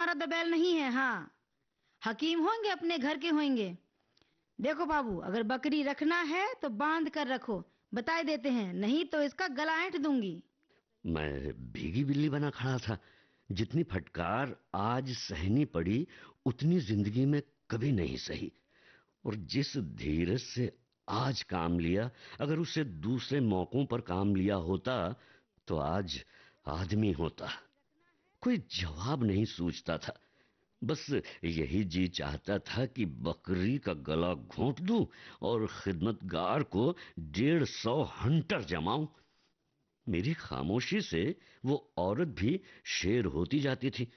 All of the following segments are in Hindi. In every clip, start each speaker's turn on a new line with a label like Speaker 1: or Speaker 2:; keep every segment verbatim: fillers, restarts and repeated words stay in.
Speaker 1: हमारा दबैल नहीं है। हाँ, हकीम होंगे, अपने घर के होंगे। देखो बाबू, अगर बकरी रखना है तो बांध कर रखो, बता देते हैं, नहीं तो इसका गला ऐंठ दूंगी।
Speaker 2: मैं भीगी बिल्ली बना खड़ा था। जितनी फटकार आज सहनी पड़ी उतनी जिंदगी में कभी नहीं सही। और जिस धीरज से आज काम लिया, अगर उसे दूसरे मौकों पर काम लिया होता तो आज आदमी होता। कोई जवाब नहीं सूझता था। बस यही जी चाहता था कि बकरी का गला घोंट दूं और खिदमतगार को डेढ़ सौ हंटर जमाऊं। मेरी खामोशी से वो औरत भी शेर होती जाती थी।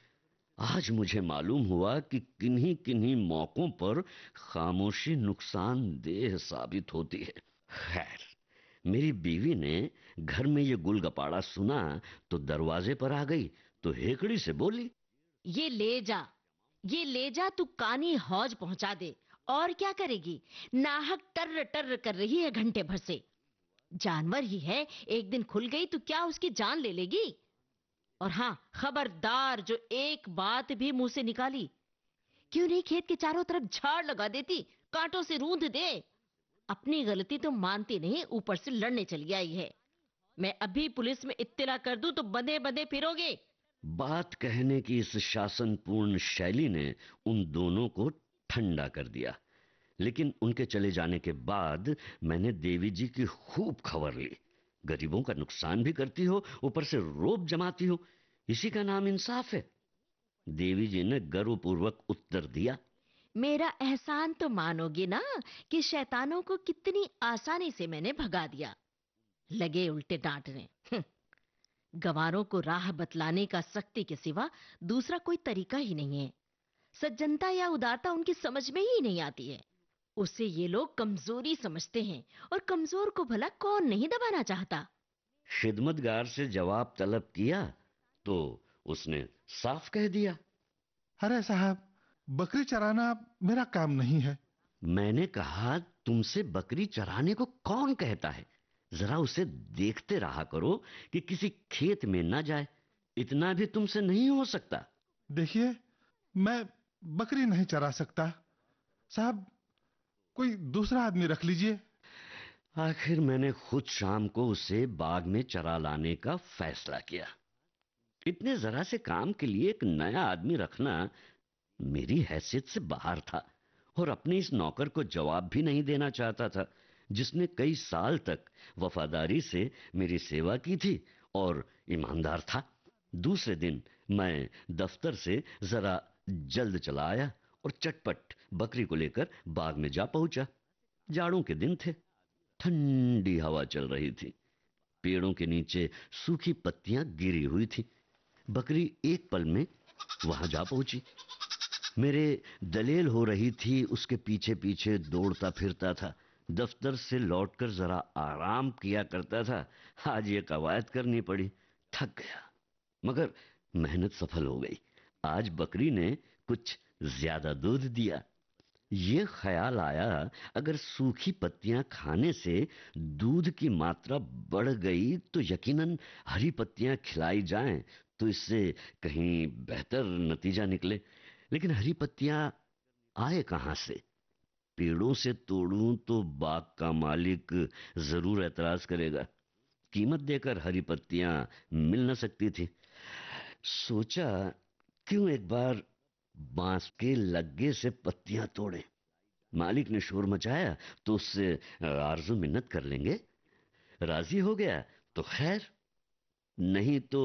Speaker 2: आज मुझे मालूम हुआ कि किन्हीं किन्हीं मौकों पर खामोशी नुकसानदेह साबित होती है। खैर, मेरी बीवी ने घर में ये गुलगपाड़ा सुना तो दरवाजे पर आ गई तो हेकड़ी से बोली,
Speaker 3: ये ले जा, ये ले जा, तू कानी हौज पहुंचा दे। और क्या करेगी? नाहक टर्र टर्र कर रही है घंटे भर से। जानवर ही है, एक दिन खुल गई तो क्या उसकी जान ले लेगी? और हां, खबरदार, जो एक बात भी मुंह से निकाली, क्यों नहीं खेत के चारों तरफ झाड़ लगा देती, कांटों से रूंध दे। अपनी गलती तो मानती नहीं, ऊपर से लड़ने चली आई है। मैं अभी पुलिस में इत्तला कर दूं तो बंधे बंधे फिरोगे।
Speaker 2: बात कहने की इस शासनपूर्ण शैली ने उन दोनों को ठंडा कर दिया। लेकिन उनके चले जाने के बाद मैंने देवी जी की खूब खबर ली। गरीबों का नुकसान भी करती हो, ऊपर से रोब जमाती हो, इसी का नाम इंसाफ है। देवी जी ने गर्वपूर्वक उत्तर दिया,
Speaker 3: मेरा एहसान तो मानोगे ना कि शैतानों को कितनी आसानी से मैंने भगा दिया। लगे उल्टे डांटने। हम्म, गंवारों को राह बतलाने का सख्ती के सिवा दूसरा कोई तरीका ही नहीं है। सज्जनता या उदारता उनकी समझ में ही नहीं आती है। उसे ये लोग कमजोरी समझते हैं, और कमजोर को भला कौन नहीं दबाना चाहता।
Speaker 2: खिदमतगार से जवाब तलब किया तो उसने साफ कह दिया,
Speaker 4: अरे साहब, बकरी चराना मेरा काम नहीं है।
Speaker 2: मैंने कहा, तुमसे बकरी चराने को कौन कहता है? जरा उसे देखते रहा करो कि किसी खेत में ना जाए। इतना भी तुमसे नहीं हो सकता?
Speaker 4: देखिए, मैं बकरी नहीं चरा सकता साहब, कोई दूसरा आदमी रख लीजिए।
Speaker 2: आखिर मैंने खुद शाम को उसे बाग में चरा लाने का फैसला किया। इतने जरा से काम के लिए एक नया आदमी रखना मेरी हैसियत से बाहर था, और अपने इस नौकर को जवाब भी नहीं देना चाहता था, जिसने कई साल तक वफादारी से मेरी सेवा की थी और ईमानदार था। दूसरे दिन मैं दफ्तर से जरा जल्द चला आया और चटपट बकरी को लेकर बाग में जा पहुंचा। जाड़ों के दिन थे, ठंडी हवा चल रही थी, पेड़ों के नीचे सूखी पत्तियां गिरी हुई थी। बकरी एक पल में वहां जा पहुंची। मेरे दलेल हो रही थी, उसके पीछे पीछे दौड़ता फिरता था। दफ्तर से लौटकर जरा आराम किया करता था, आज ये कवायद करनी पड़ी। थक गया, मगर मेहनत सफल हो गई। आज बकरी ने कुछ ज्यादा दूध दिया। ये ख्याल आया, अगर सूखी पत्तियां खाने से दूध की मात्रा बढ़ गई तो यकीनन हरी पत्तियां खिलाई जाएं तो इससे कहीं बेहतर नतीजा निकले। लेकिन हरी पत्तियां आए कहां से? पेड़ों से तोड़ूं तो बाग का मालिक जरूर एतराज करेगा। कीमत देकर हरी पत्तियां मिल न सकती थी। सोचा, क्यों एक बार बांस के लग्गे से पत्तियां तोड़े। मालिक ने शोर मचाया तो उससे आरजू मिन्नत कर लेंगे। राजी हो गया तो खैर, नहीं तो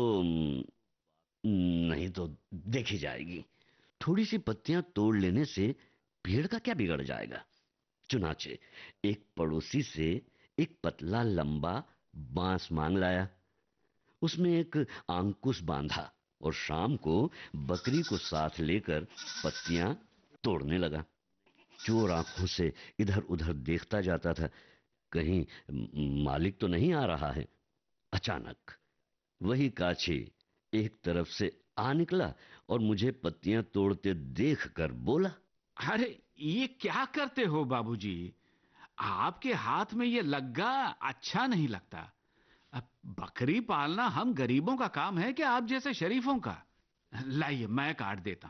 Speaker 2: नहीं तो देखी जाएगी। थोड़ी सी पत्तियां तोड़ लेने से पेड़ का क्या बिगड़ जाएगा। चुनाचे एक पड़ोसी से एक पतला लंबा बांस मांग लाया, उसमें एक अंकुश बांधा और शाम को बकरी को साथ लेकर पत्तियां तोड़ने लगा। चोर आंखों से इधर उधर देखता जाता था, कहीं मालिक तो नहीं आ रहा है। अचानक वही काछी एक तरफ से आ निकला और मुझे पत्तियां तोड़ते देखकर बोला,
Speaker 5: अरे ये क्या करते हो बाबूजी? आपके हाथ में ये लग्गा अच्छा नहीं लगता। अब बकरी पालना हम गरीबों का काम है कि आप जैसे शरीफों का? लाइए, मैं काट देता